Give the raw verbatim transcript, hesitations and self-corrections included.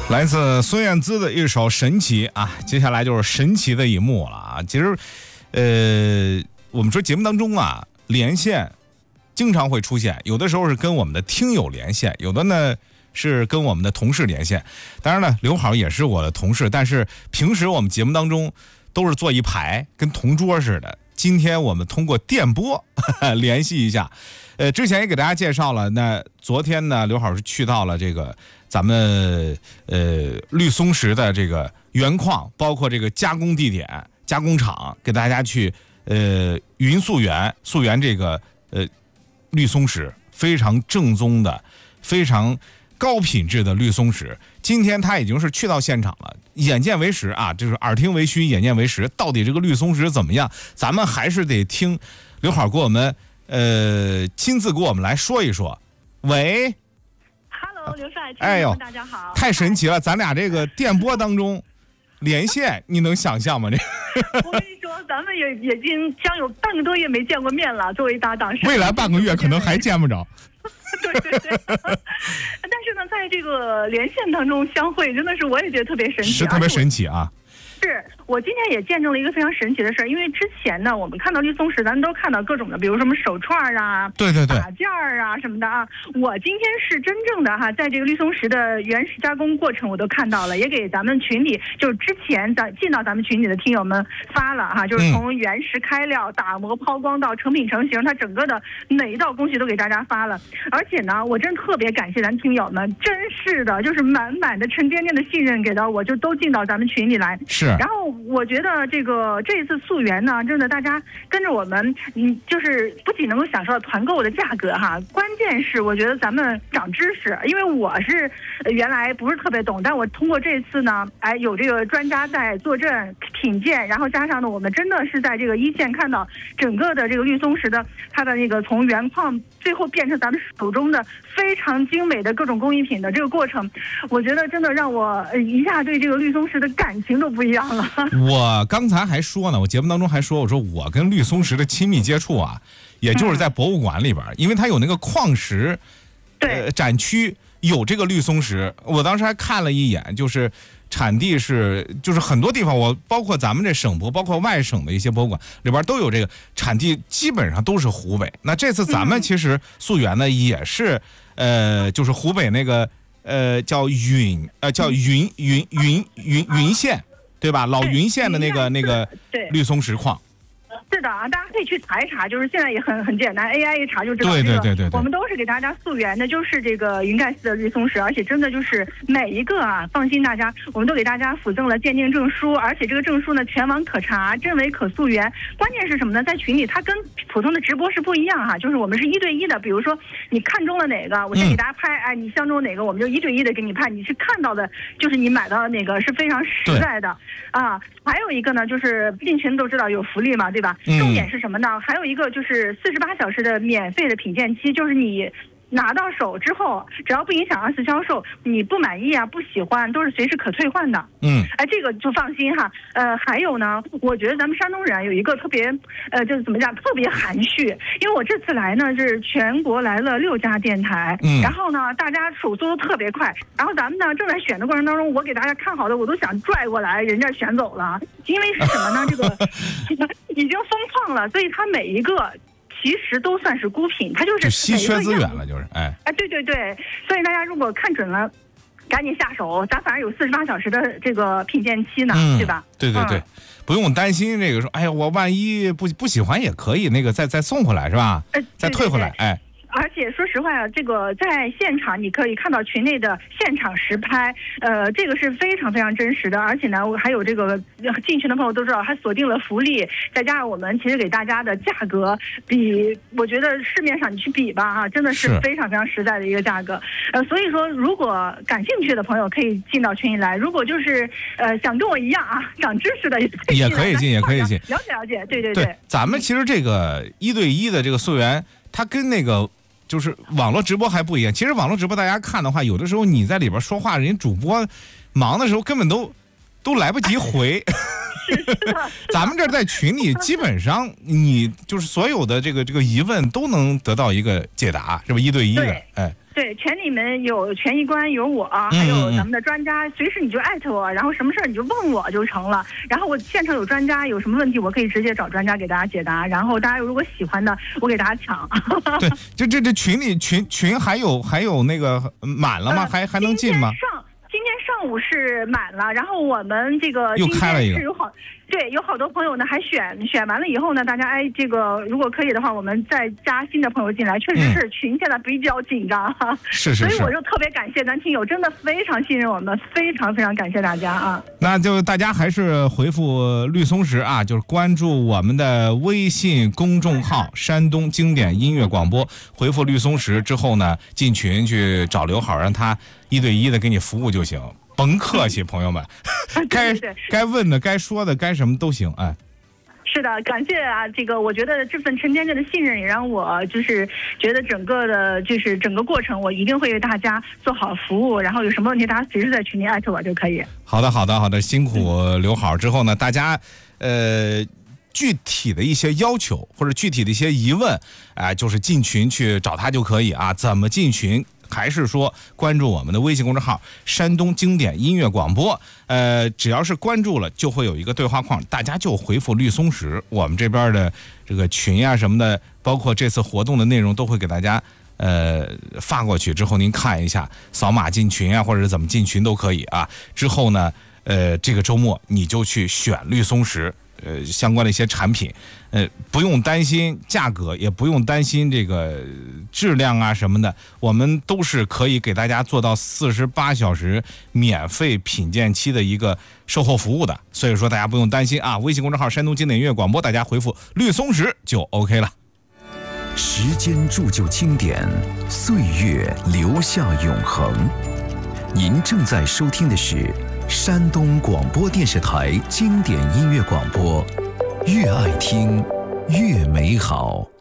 来自孙燕姿的一首《神奇》啊，接下来就是神奇的一幕了啊。其实，呃，我们说节目当中啊，连线经常会出现，有的时候是跟我们的听友连线，有的呢是跟我们的同事连线。当然呢，刘好也是我的同事，但是平时我们节目当中都是坐一排，跟同桌似的。今天我们通过电波呵呵联系一下。呃，之前也给大家介绍了，那昨天呢，刘好是去到了这个咱们呃绿松石的这个原矿，包括这个加工地点、加工厂，给大家去呃云溯源、溯源这个呃绿松石，非常正宗的、非常高品质的绿松石。今天他已经是去到现场了，眼见为实啊，就是耳听为虚，眼见为实。到底这个绿松石怎么样？咱们还是得听刘好给我们。呃，亲自给我们来说一说。喂 ，Hello， 刘帅， 哎呦， 大家好， 太神奇了！咱俩这个电波当中连线，你能想象吗？这我跟你说，咱们也已经将有半个多月没见过面了。作为搭档， 未来半个月可能还见不着。 对对对，但是呢，在这个连线当中相会，真的是我也觉得特别神奇， 是特别神奇啊。 是我今天也见证了一个非常神奇的事儿，因为之前呢，我们看到绿松石，咱们都看到各种的，比如什么手串啊、 对对对、 打件儿啊什么的啊。我今天是真正的哈，在这个绿松石的原始加工过程，我都看到了，也给咱们群里，就是之前咱进到咱们群里的听友们发了哈，就是从原石开料、打磨、抛光到成品成型，它整个的每一道工序都给大家发了。而且呢，我真特别感谢咱听友们，真是的，就是满满的沉甸甸的信任给到我，就都进到咱们群里来。 是。 然后我觉得这个这次溯源呢，真的大家跟着我们，嗯，就是不仅能够享受到团购的价格哈，关键是我觉得咱们长知识，因为我是原来不是特别懂，但我通过这次呢，哎，有这个专家在坐镇品鉴，然后加上呢，我们真的是在这个一线看到整个的这个绿松石的它的那个从原矿最后变成咱们手中的非常精美的各种工艺品的这个过程，我觉得真的让我一下对这个绿松石的感情都不一样了。 我刚才还说呢，我节目当中还说，我说我跟绿松石的亲密接触啊，也就是在博物馆里边，嗯、因为它有那个矿石， 对、 呃、展区有这个绿松石，我当时还看了一眼，就是产地是就是很多地方，我包括咱们这省博，包括外省的一些博物馆里边都有这个产地，基本上都是湖北。那这次咱们其实溯源呢，也是呃，就是湖北那个呃叫云呃叫云云云云云县。对吧？老云县的那个那个绿松石矿， 是的啊，大家可以去查一查，就是现在也很很简单 ，A I 一查就知道。 对对对对， 我们都是给大家溯源的，就是这个云盖寺的绿松石，而且真的就是每一个啊，放心大家，我们都给大家附赠了鉴定证书，而且这个证书呢全网可查，真伪可溯源。关键是什么呢？在群里它跟普通的直播是不一样哈，就是我们是一对一的，比如说你看中了哪个，我先给大家拍，哎，你相中哪个，我们就一对一的给你拍，你是看到的，就是你买到的那个是非常实在的啊。还有一个呢，就是进群都知道有福利嘛，对吧？ 嗯、 重点是什么呢？还有一个就是四十八小时的免费的品鉴期，就是你拿到手之后，只要不影响二次销售，你不满意啊、不喜欢，都是随时可退换的。 嗯， 哎，这个就放心哈。呃，还有呢，我觉得咱们山东人有一个特别，呃，就是怎么讲，特别含蓄。因为我这次来呢，是全国来了六家电台， 嗯， 然后呢，大家手速都特别快，然后咱们呢正在选的过程当中，我给大家看好的，我都想拽过来，人家选走了，因为是什么呢？这个已经封矿了，所以它每一个。其实都算是孤品，它就是稀缺资源了，就是哎哎，对对对，所以大家如果看准了，赶紧下手，咱反正有四十八小时的这个品鉴期呢， 嗯、 对吧？ 对对对，嗯、不用担心这个说，哎呀，我万一不不喜欢也可以那个再再送回来是吧？ 呃， 再退回来，哎。 而且说实话啊，这个在现场你可以看到群内的现场实拍，呃，这个是非常非常真实的。而且呢，还有这个进群的朋友都知道，还锁定了福利，再加上我们其实给大家的价格比我觉得市面上你去比吧啊，真的是非常非常实在的一个价格。呃，所以说如果感兴趣的朋友可以进到群里来，如果就是呃想跟我一样啊长知识的也可以也可以进，也可以进， 了解了解，对对对。 对，咱们其实这个一对一的这个溯源，它跟那个。就是网络直播还不一样，其实网络直播大家看的话，有的时候你在里边说话，人家主播忙的时候根本都都来不及回。咱们这儿在群里，基本上你就是所有的这个这个疑问都能得到一个解答，是吧？一对一的，哎。 对，群里面有权益官，有我，还有咱们的专家，随时你就艾特我，然后什么事儿你就问我就成了。然后我现场有专家，有什么问题我可以直接找专家给大家解答。然后大家如果喜欢的，我给大家抢。 对，就这这群里群群还有还有那个满了吗？呃、还还能进吗？ 上今天上午是满了，然后我们这个又开了一个， 是有好。对，有好多朋友呢，还选选完了以后呢，大家哎，这个如果可以的话，我们再加新的朋友进来。确实是群现在比较紧张哈、嗯， 是是是， 所以我就特别感谢咱听友，真的非常信任我们，非常非常感谢大家啊。 那就大家还是回复绿松石啊，就是关注我们的微信公众号山东经典音乐广播，回复绿松石之后呢，进群去找刘好，让他一对一的给你服务就行。甭客气，朋友们，该该问的、该说的、该什么都行，哎。 是的，感谢啊！这个我觉得这份沉甸甸的信任也让我就是觉得整个的，就是整个过程，我一定会为大家做好服务。然后有什么问题，大家随时在群里艾特我就可以。 好的，好的，好的，辛苦刘好之后呢，大家呃。具体的一些要求或者具体的一些疑问，哎、呃，就是进群去找他就可以啊。怎么进群？还是说关注我们的微信公众号山东经典音乐广播，呃，只要是关注了就会有一个对话框，大家就回复绿松石，我们这边的这个群啊什么的，包括这次活动的内容都会给大家呃发过去，之后您看一下，扫码进群啊，或者是怎么进群都可以啊。之后呢，呃，这个周末你就去选绿松石。呃，相关的一些产品，呃，不用担心价格，也不用担心这个质量啊什么的，我们都是可以给大家做到四十八小时免费品鉴期的一个售后服务的，所以说大家不用担心啊。微信公众号山东经典音乐广播，大家回复绿松石就 OK 了。 时间铸就经典，岁月留下永恒。您正在收听的是山东广播电视台经典音乐广播，越爱听越美好。